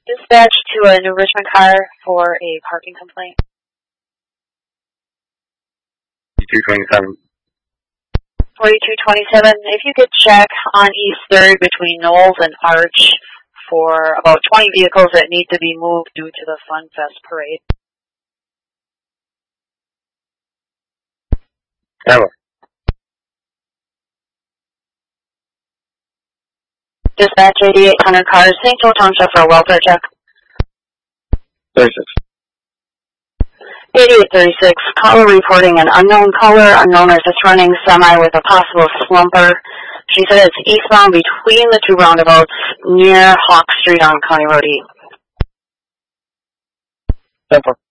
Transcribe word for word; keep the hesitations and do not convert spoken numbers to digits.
Dispatch to a New Richmond car for a parking complaint. two twenty-seven. forty-two twenty-seven, if you could check on East third between Knowles and Arch for about twenty vehicles that need to be moved due to the Fun Fest parade. Hello. Dispatch eighty-eight hundred cars, Saint Joe Township for a welfare check. thirty-six. eighty-eight thirty-six, caller reporting an unknown caller. Unknown is just running semi with a possible slumper. She said it's eastbound between the two roundabouts near Hawk Street on County Road E. ten four.